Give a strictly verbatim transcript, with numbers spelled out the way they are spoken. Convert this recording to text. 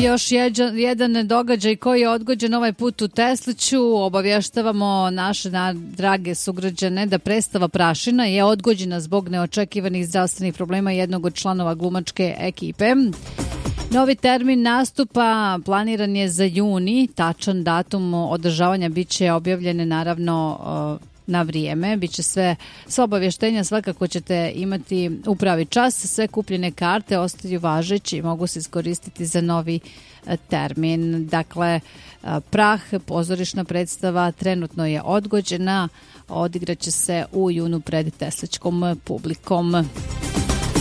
Još jedan, jedan događaj koji je odgođen ovaj put u Tesliću. Obavještavamo naše na, drage sugrađane da predstava Prašina je odgođena zbog neočekivanih zdravstvenih problema jednog od članova glumačke ekipe. Novi termin nastupa planiran je za juni. Tačan datum održavanja biće objavljene naravno na vrijeme. Biće sve, sve obavještenja svakako ćete imati u pravi čas. Sve kupljene karte ostaju važeći i mogu se iskoristiti za novi termin. Dakle, Prah, pozorišna predstava, trenutno je odgođena. Odigraće se u junu pred tesličkom publikom.